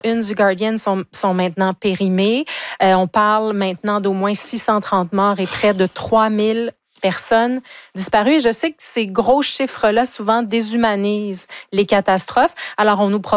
Une du Guardian sont maintenant périmées. On parle maintenant d'au moins 630 morts et près de 3000 personnes disparues. Et je sais que ces gros chiffres-là souvent déshumanisent les catastrophes. Alors, on nous